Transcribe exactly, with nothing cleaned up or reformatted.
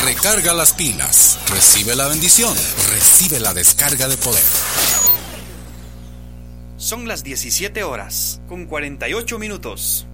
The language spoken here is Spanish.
Recarga las pilas. Recibe la bendición. Recibe la descarga de poder. Son las diecisiete horas con cuarenta y ocho minutos.